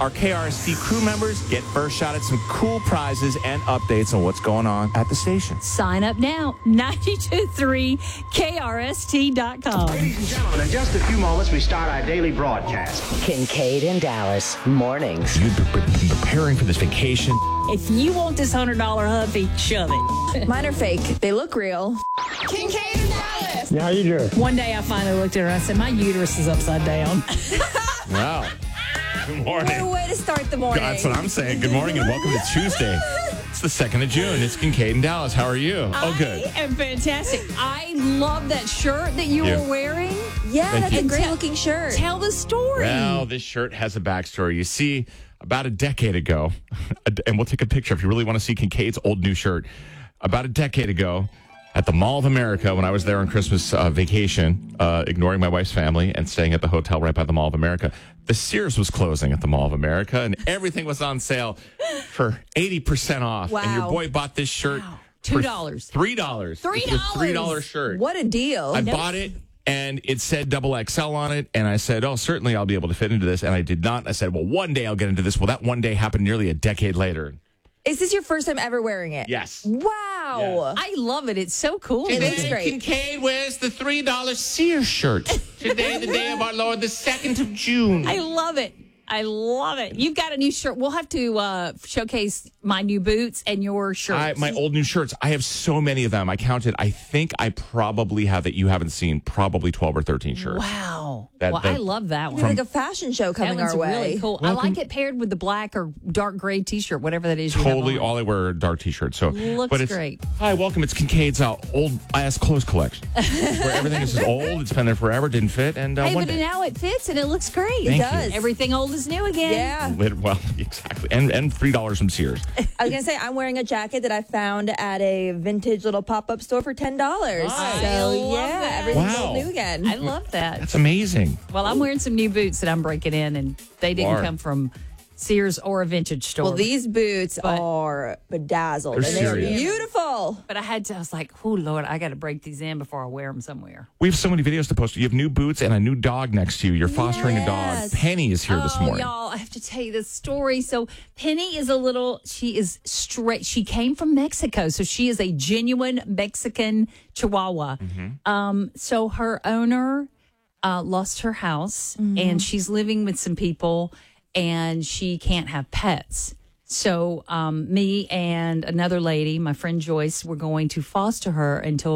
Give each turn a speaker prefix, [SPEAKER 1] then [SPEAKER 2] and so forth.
[SPEAKER 1] our KRST crew members get first shot at some cool prizes and updates on what's going on at the station.
[SPEAKER 2] Sign up now, 923KRST.com.
[SPEAKER 3] Ladies and gentlemen, in just a few moments, we start our daily broadcast.
[SPEAKER 4] Kincaid and Dallas mornings.
[SPEAKER 1] You've been preparing for this vacation.
[SPEAKER 2] If you want this $100 Huffy, shove it.
[SPEAKER 5] Mine are fake. They look real.
[SPEAKER 6] Kincaid and Dallas.
[SPEAKER 7] Yeah, how you doing?
[SPEAKER 2] One day I finally looked at her and I said, my uterus is upside down.
[SPEAKER 1] Wow. Good morning.
[SPEAKER 5] What a way to start the morning.
[SPEAKER 1] That's what I'm saying. Good morning and welcome to Tuesday. It's the 2nd of June. It's Kincaid and Dallas. How are you? Oh, good.
[SPEAKER 2] I am fantastic. I love that shirt that you were wearing.
[SPEAKER 5] Yeah,
[SPEAKER 1] Thank
[SPEAKER 5] that's
[SPEAKER 1] you.
[SPEAKER 5] a great looking shirt.
[SPEAKER 2] Tell the story.
[SPEAKER 1] Well, this shirt has a backstory. You see, about a decade ago, and we'll take a picture if you really want to see Kincaid's old new shirt. About a decade ago, at the Mall of America, when I was there on Christmas vacation, ignoring my wife's family and staying at the hotel right by the Mall of America, the Sears was closing at the Mall of America, and everything was on sale for 80% off.
[SPEAKER 5] Wow.
[SPEAKER 1] And your boy bought this shirt
[SPEAKER 2] $2.
[SPEAKER 1] for $3.
[SPEAKER 2] $3.
[SPEAKER 1] It's a $3 shirt.
[SPEAKER 5] What a deal.
[SPEAKER 1] I bought it, and it said double XL on it, and I said, oh, certainly I'll be able to fit into this, and I did not. I said, well, one day I'll get into this. Well, that one day happened nearly a decade later.
[SPEAKER 5] Is this your first time ever wearing it?
[SPEAKER 1] Yes.
[SPEAKER 5] Wow.
[SPEAKER 1] Yes.
[SPEAKER 2] I love it. It's so cool.
[SPEAKER 5] It looks great.
[SPEAKER 1] Kincaid wears the $3 Sears shirt. Today, the day of our Lord, the 2nd of June.
[SPEAKER 2] I love it. I love it. You've got a new shirt. We'll have to showcase my new boots and your shirts.
[SPEAKER 1] My old new shirts. I have so many of them. I counted. I think I probably have that you haven't seen. Probably 12 or 13 shirts.
[SPEAKER 2] Wow.
[SPEAKER 1] That-
[SPEAKER 2] I love that
[SPEAKER 5] It's
[SPEAKER 2] one.
[SPEAKER 5] like a fashion show
[SPEAKER 2] That
[SPEAKER 5] coming
[SPEAKER 2] one's
[SPEAKER 5] our way.
[SPEAKER 2] really cool. I like it paired with the black or dark gray T-shirt, whatever that is.
[SPEAKER 1] Totally,
[SPEAKER 2] You have on.
[SPEAKER 1] all I wear are dark T-shirts. So,
[SPEAKER 2] Looks
[SPEAKER 1] but it's,
[SPEAKER 2] great.
[SPEAKER 1] Hi, welcome. It's Kincaid's old ass clothes collection, where everything is just old. It's been there forever, didn't fit, and
[SPEAKER 2] Hey,
[SPEAKER 1] one
[SPEAKER 2] but
[SPEAKER 1] day.
[SPEAKER 2] now it fits and it looks great.
[SPEAKER 1] Thank
[SPEAKER 5] It does.
[SPEAKER 1] you.
[SPEAKER 2] Everything old is new again.
[SPEAKER 5] Yeah.
[SPEAKER 1] Well, exactly, and $3 from Sears.
[SPEAKER 5] I was going to say, I'm wearing a jacket that I found at a vintage little pop-up store for $10.
[SPEAKER 2] I
[SPEAKER 5] So,
[SPEAKER 2] love
[SPEAKER 5] yeah,
[SPEAKER 2] that.
[SPEAKER 5] everything's
[SPEAKER 1] Wow.
[SPEAKER 5] old new again.
[SPEAKER 2] I love that.
[SPEAKER 1] That's amazing.
[SPEAKER 2] Well, I'm wearing some new boots that I'm breaking in, and they didn't
[SPEAKER 1] Are.
[SPEAKER 2] come from Sears or a vintage store.
[SPEAKER 5] Well, these boots
[SPEAKER 2] But-
[SPEAKER 5] are bedazzled.
[SPEAKER 1] They're
[SPEAKER 5] and they are
[SPEAKER 1] serious.
[SPEAKER 5] beautiful.
[SPEAKER 2] But I was like, oh, Lord, I got to break these in before I wear them somewhere.
[SPEAKER 1] We have so many videos to post. You have new boots and a new dog next to you. You're fostering a dog.
[SPEAKER 5] Yes.
[SPEAKER 1] Penny is here this morning.
[SPEAKER 2] Y'all, I have to tell you this story. So Penny is she is straight. She came from Mexico. So she is a genuine Mexican Chihuahua. So her owner lost her house and she's living with some people and she can't have pets. So me and another lady, my friend Joyce, we're going to foster her until